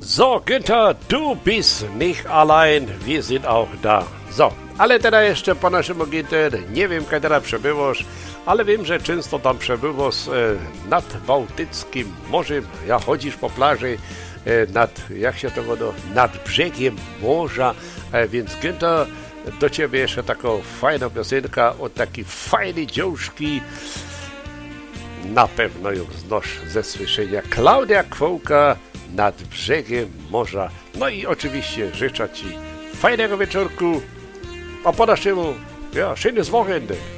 So, Günther, du bist nicht allein, wir sind auch da. So, ale teraz jeszcze po naszemu Günther, nie wiem, kiedy teraz przebywasz, ale wiem, że często tam przebywasz nad Bałtyckim Morzem. Ja chodzisz po plaży, jak się to woda, nad brzegiem morza, więc Günther, do ciebie jeszcze taka fajna piosenka od takiej fajnej dziążki. Na pewno ją znasz ze słyszenia. Klaudia Kwołka nad brzegiem morza. No i oczywiście życzę ci fajnego wieczorku, a po naszemu, schönes Wochenende.